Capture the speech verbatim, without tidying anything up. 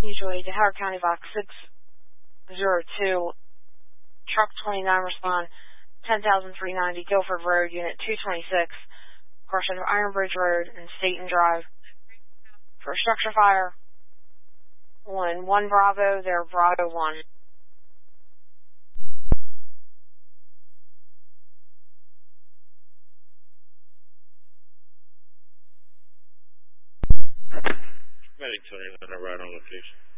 Usually to Howard County Box six zero two, Truck twenty-nine respond, ten thousand three ninety, Guilford Road, Unit two twenty-six, portion of Iron Bridge Road and Staten Drive. For structure fire, on one Bravo, they're Bravo one. Medic twenty-nine, right on location.